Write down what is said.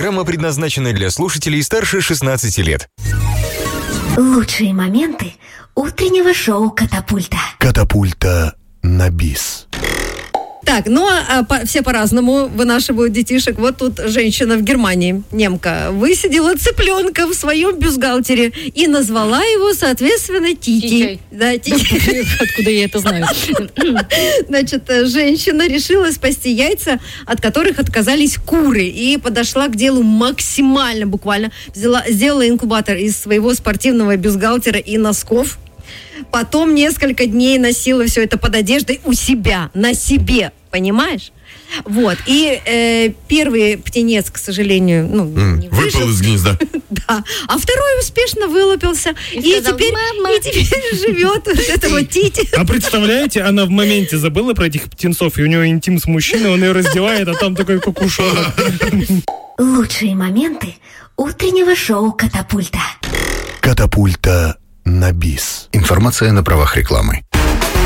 программа предназначена для слушателей старше 16 лет. Лучшие моменты утреннего шоу «Катапульта». Катапульта на бис. Так, все по-разному вынашивают детишек. Вот тут женщина в Германии, немка, высидела цыпленка в своем бюстгальтере и назвала его, соответственно, Тити. Да, Тити. Откуда я это знаю? Значит, женщина решила спасти яйца, от которых отказались куры, и подошла к делу максимально, буквально. Сделала инкубатор из своего спортивного бюстгальтера и носков. Потом несколько дней носила все это под одеждой у себя, на себе, понимаешь? Вот. И первый птенец, к сожалению, не выжил. Выпал из гнезда. Да. А второй успешно вылупился. И сказал, теперь живет вот это вот Тити. А представляете, она в моменте забыла про этих птенцов, и у нее интим с мужчиной, он ее раздевает, а там такой кукушонок. Лучшие моменты утреннего шоу «Катапульта». Катапульта на бис. Информация на правах рекламы.